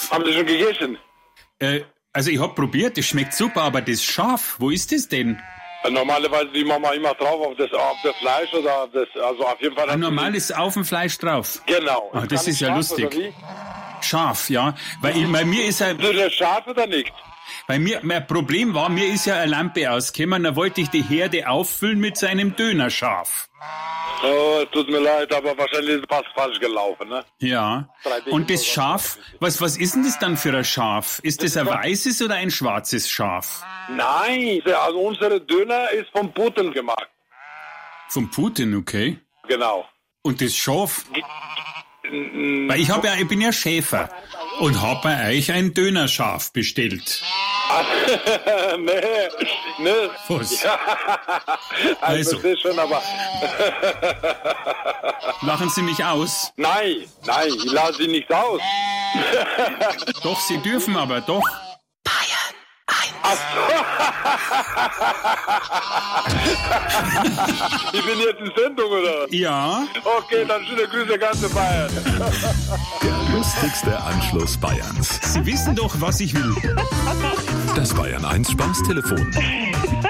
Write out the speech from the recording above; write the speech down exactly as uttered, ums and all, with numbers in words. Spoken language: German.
Haben Sie schon gegessen? Äh, also ich hab probiert, das schmeckt super, aber das Schaf, wo ist das denn? Normalerweise, die machen wir immer drauf auf das, auf das Fleisch oder auf das, also auf jeden Fall. Ein normales auf dem Fleisch drauf. Genau. Ah, das Kann ist ja scharf, lustig. oder wie? Scharf, ja. Weil ich, bei mir ist ja, Ist das scharf oder nicht? bei mir, mein Problem war, mir ist ja eine Lampe ausgekommen, da wollte ich die Herde auffüllen mit seinem Dönerschaf. Oh, es tut mir leid, aber wahrscheinlich ist es fast falsch gelaufen, ne? Ja. Und das Schaf, was, was ist denn das dann für ein Schaf? Ist das ein weißes oder ein schwarzes Schaf? Nein, also unsere Döner ist vom Putin gemacht. Vom Putin, okay. Genau. Und das Schaf? Weil ich hab ja, ich bin ja Schäfer und hab bei euch ein Dönerschaf bestellt. nee, nee. Was? Ja. Also. Also, das ist schon, aber. Lachen Sie mich aus? Nein, nein, ich lasse Sie nicht aus. Doch, Sie dürfen aber, doch. Ich bin jetzt in Sendung, oder? Ja. Okay, dann schöne Grüße, ganze Bayern. Der lustigste Anschluss Bayerns. Sie wissen doch, was ich will. Das Bayern eins Spaßtelefon.